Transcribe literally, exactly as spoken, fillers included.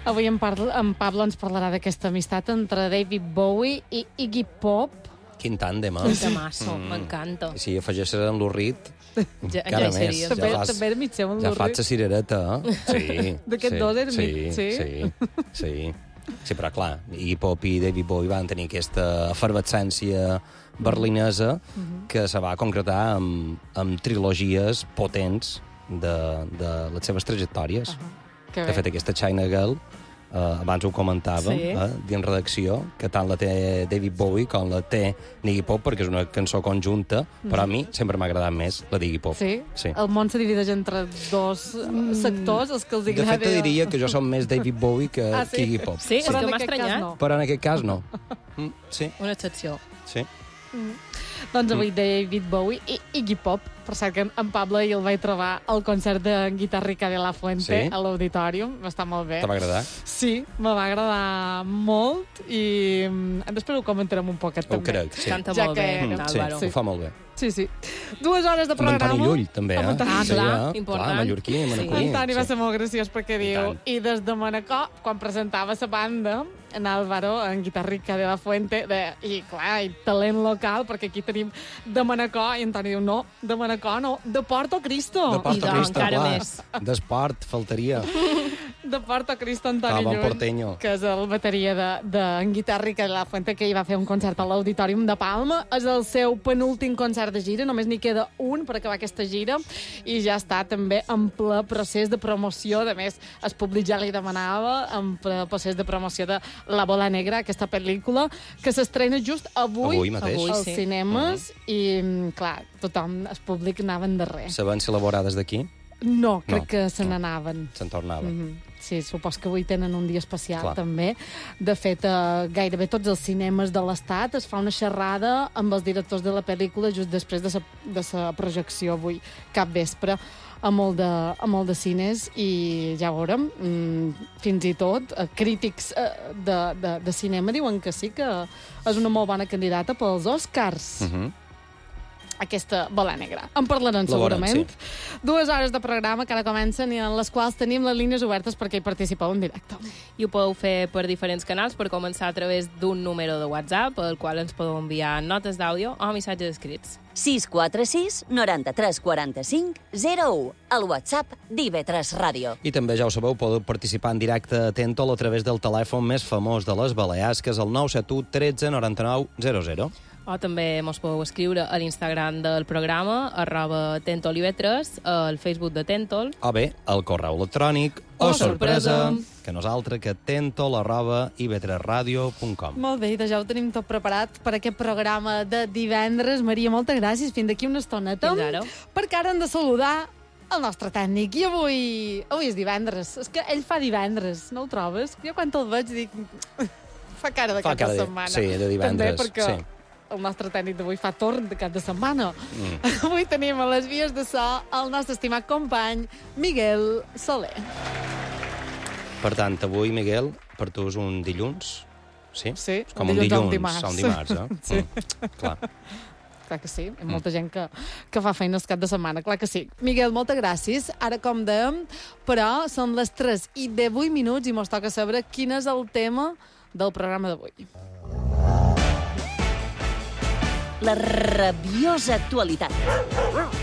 Avui en, parla, en Pablo ens parlarà d'aquesta amistat entre David Bowie i Iggy Pop. Quin tàndem, eh? Quin temasso, mm. m'encanta. I si afegeixes en l'Urrit, ja, encara ja més. També, Ja fas, també era mig seu en ja l'Urrit. faig la cirereta, eh? Sí. D'aquest sí, dos era sí, mig, sí? Sí, sí. Sí, però clar, Iggy Pop i David Bowie van tenir aquesta efervescència berlinesa Mm-hmm. que se va concretar amb, amb trilogies potents de, de les seves trajectòries. Uh -huh. Que De bé. fet, aquesta China Girl, eh, abans ho comentàvem, Sí. eh, dins redacció, que tant la té David Bowie com la té Iggy Pop, perquè és una cançó conjunta, però a mi sempre m'ha agradat més la d'Iggy Pop. Sí? Sí. El món se divideix entre dos sectors, els que els De agrada... fet, te diria que jo som més David Bowie que, Ah, sí? que Iggy Pop. Sí, és Però que en m'ha aquest cas estranyat. no. Però en aquest cas no. Mm, sí, Una excepció. sí. Doncs avui David Bowie i Iggy Pop. Per cert, que en Pablo i el vaig trobar al concert de Guitarrica de la Fuente Sí? a l'Auditorium. Va estar molt bé. Te va agradar? Sí, me va agradar molt i mm, després ho comentarem un poquet Ho també. crec, sí. Canta Ja molt que- bé, Mm, Sí, Álvaro. ho fa molt bé. Sí, sí. Dues hores de Amb programa. Antoni Llull, també, eh? Amb Antoni- Ah, clar, eh? important. Clar, mallorquí, manacorí. Antoni va sí. ser molt graciós perquè diu, tant. i des de Manacor, quan presentava la banda, en Álvaro, en Guitarrica de la Fuente, de, i clar, i talent local, perquè aquí tenim de Manacor, i Antoni diu, no, de Manacor no, de Porto Cristo. De Porto I de- Cristo, encara clar. més. D'esport, faltaria. De Porto Cristo, Antoni Ah, bon Llull, porteño. que és el bateria de, de en Guitarrica de la Fuente, que hi va fer un concert a l'Auditorium de Palma. És el seu penúltim concert de gira, només n'hi queda un per acabar aquesta gira, i ja està també en ple procés de promoció. A més, el públic ja li demanava, en ple procés de promoció de La Bola Negra, aquesta pel·lícula, que s'estrena just avui, Avui mateix. Avui, als sí. cinemes, i, clar, tothom, el públic anava en darrer. Saben si elaborades d'aquí? No, crec No, que se no. n'anaven. Se'n tornava. Mm -hmm. Sí, supos que avui tenen un dia especial, Clar. també. De fet, eh, gairebé tots els cinemes de l'Estat es fa una xerrada amb els directors de la pel·lícula just després de sa, de sa projecció avui, cap vespre, a molt, de, a molt de cines, i ja veurem, mm, fins i tot eh, crítics eh, de, de, de cinema diuen que sí, que és una molt bona candidata pels Oscars. Uh -huh. Aquesta bola negra. En parlarem La veurem, segurament. Dues hores de programa que ara comencen i en les quals tenim les línies obertes perquè hi participeu en directe. I ho podeu fer per diferents canals, per començar a través d'un número de WhatsApp, al qual ens podeu enviar notes d'àudio o missatges escrits. sis quatre sis, noranta-tres, quaranta-cinc, zero u. El WhatsApp d'I V tres Ràdio. I també, ja ho sabeu, podeu participar en directe a Tentol a través del telèfon més famós de les Balears, que és el nou set u tretze noranta-nou zero zero. O també mos podeu escriure a l'Instagram del programa, arroba Tentol I V tres, al Facebook de Tentol. O bé, el correu electrònic, o Oh, sorpresa, sorpresa. que nosaltres, que tentol arroba i v tres radio punt com. Molt bé, i ja ho tenim tot preparat per aquest programa de divendres. Maria, moltes gràcies. Fins d'aquí una estoneta. Fins ara. Perquè ara hem de saludar el nostre tècnic. I avui, avui és divendres. És que ell fa divendres, no ho trobes? Jo quan te'l veig dic... fa cara de Fa cap cara de de- setmana. sí, de divendres, També perquè sí. el nostre tècnic d'avui fa torn de cap de setmana. Mm. Avui tenim a les vies de so el nostre estimat company Miguel Soler. Per tant, avui, Miguel, per tu és un dilluns, sí? Sí, És com un un dilluns o un dilluns, dimarts. o un dimarts, eh? Sí. Mm, clar. Clar que sí, hi ha molta gent que, que fa feina el cap de setmana, clar que sí. Miguel, moltes gràcies. Ara, com dèiem, però són les tres i divuit minuts i mos toca saber quin és el tema del programa d'avui. La rabiosa actualitat.